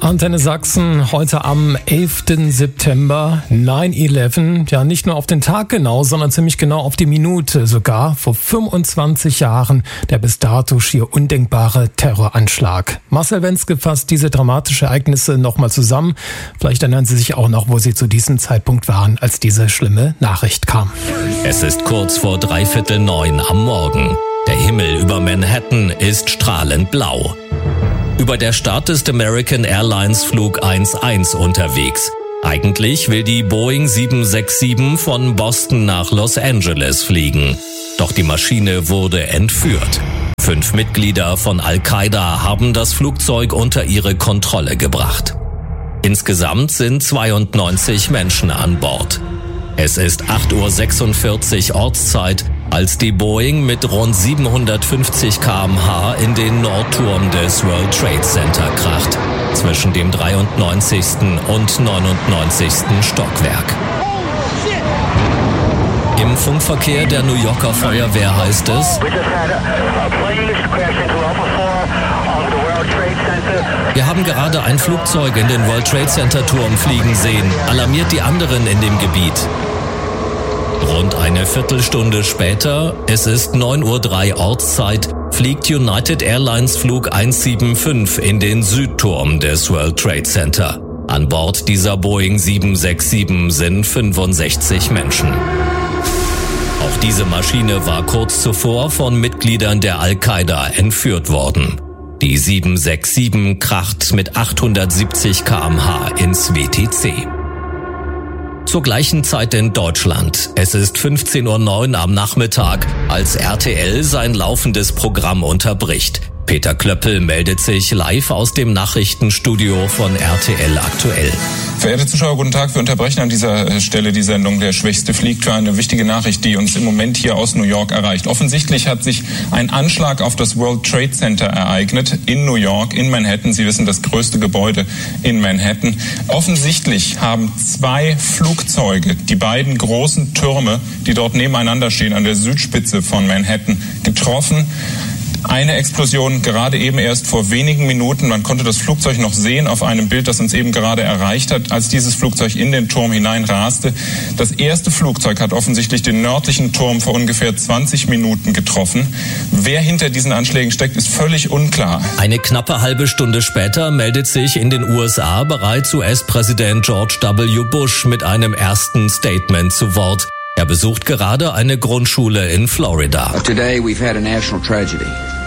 Antenne Sachsen heute am 11. September 9/11. Ja, nicht nur auf den Tag genau, sondern ziemlich genau auf die Minute sogar. Vor 25 Jahren der bis dato schier undenkbare Terroranschlag. Marcel Wenzke fasst diese dramatischen Ereignisse nochmal zusammen. Vielleicht erinnern Sie sich auch noch, wo Sie zu diesem Zeitpunkt waren, als diese schlimme Nachricht kam. Es ist kurz vor 8:45 am Morgen. Der Himmel über Manhattan ist strahlend blau. Über der Start ist American Airlines Flug 11 unterwegs. Eigentlich will die Boeing 767 von Boston nach Los Angeles fliegen. Doch die Maschine wurde entführt. 5 Mitglieder von Al-Qaida haben das Flugzeug unter ihre Kontrolle gebracht. Insgesamt sind 92 Menschen an Bord. Es ist 8:46 Uhr Ortszeit, als die Boeing mit rund 750 km/h in den Nordturm des World Trade Center kracht, zwischen dem 93. und 99. Stockwerk. Im Funkverkehr der New Yorker Feuerwehr heißt es: Wir haben gerade ein Flugzeug in den World Trade Center Turm fliegen sehen. Alarmiert die anderen in dem Gebiet. Rund eine Viertelstunde später, es ist 9:03 Uhr Ortszeit, fliegt United Airlines Flug 175 in den Südturm des World Trade Center. An Bord dieser Boeing 767 sind 65 Menschen. Auch diese Maschine war kurz zuvor von Mitgliedern der Al-Qaida entführt worden. Die 767 kracht mit 870 km/h ins WTC. Zur gleichen Zeit in Deutschland. Es ist 15:09 Uhr am Nachmittag, als RTL sein laufendes Programm unterbricht. Peter Klöppel meldet sich live aus dem Nachrichtenstudio von RTL aktuell. Verehrte Zuschauer, guten Tag. Wir unterbrechen an dieser Stelle die Sendung Der Schwächste fliegt für eine wichtige Nachricht, die uns im Moment hier aus New York erreicht. Offensichtlich hat sich ein Anschlag auf das World Trade Center ereignet in New York, in Manhattan. Sie wissen, das größte Gebäude in Manhattan. Offensichtlich haben 2 Flugzeuge die beiden großen Türme, die dort nebeneinander stehen, an der Südspitze von Manhattan, getroffen. Eine Explosion gerade eben erst vor wenigen Minuten. Man konnte das Flugzeug noch sehen auf einem Bild, das uns eben gerade erreicht hat, als dieses Flugzeug in den Turm hineinraste. Das erste Flugzeug hat offensichtlich den nördlichen Turm vor ungefähr 20 Minuten getroffen. Wer hinter diesen Anschlägen steckt, ist völlig unklar. Eine knappe halbe Stunde später meldet sich in den USA bereits US-Präsident George W. Bush mit einem ersten Statement zu Wort. Er besucht gerade eine Grundschule in Florida. Today we've had a national tragedy.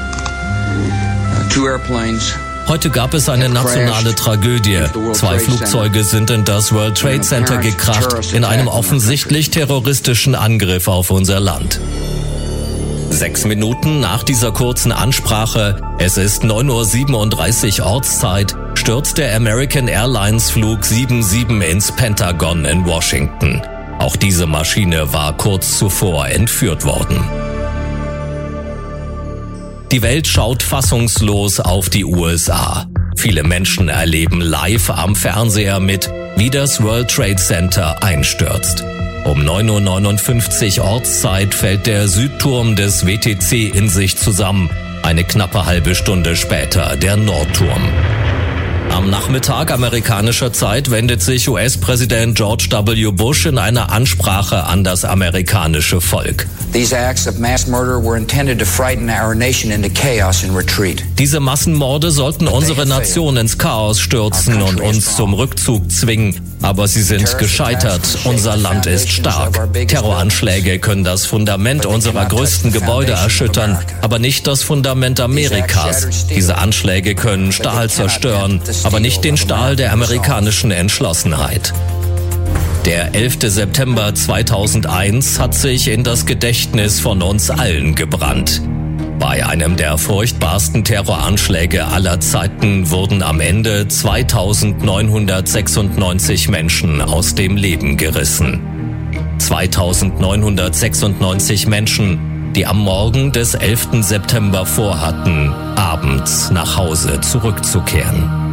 2 airplanes. Heute gab es eine nationale Tragödie. 2 Flugzeuge sind in das World Trade Center gekracht, in einem offensichtlich terroristischen Angriff auf unser Land. 6 Minuten nach dieser kurzen Ansprache, es ist 9:37 Uhr Ortszeit, stürzt der American Airlines Flug 77 ins Pentagon in Washington. Auch diese Maschine war kurz zuvor entführt worden. Die Welt schaut fassungslos auf die USA. Viele Menschen erleben live am Fernseher mit, wie das World Trade Center einstürzt. Um 9:59 Uhr Ortszeit fällt der Südturm des WTC in sich zusammen. Eine knappe halbe Stunde später der Nordturm. Am Nachmittag amerikanischer Zeit wendet sich US-Präsident George W. Bush in einer Ansprache an das amerikanische Volk. These acts of mass murder were intended to frighten our nation into chaos and retreat. Diese Massenmorde sollten unsere Nation ins Chaos stürzen und uns zum Rückzug zwingen. Aber sie sind gescheitert. Unser Land ist stark. Terroranschläge können das Fundament unserer größten Gebäude erschüttern, aber nicht das Fundament Amerikas. Diese Anschläge können Stahl zerstören, aber nicht den Stahl der amerikanischen Entschlossenheit. Der 11. September 2001 hat sich in das Gedächtnis von uns allen gebrannt. Bei einem der furchtbarsten Terroranschläge aller Zeiten wurden am Ende 2996 Menschen aus dem Leben gerissen. 2996 Menschen, die am Morgen des 11. September vorhatten, abends nach Hause zurückzukehren.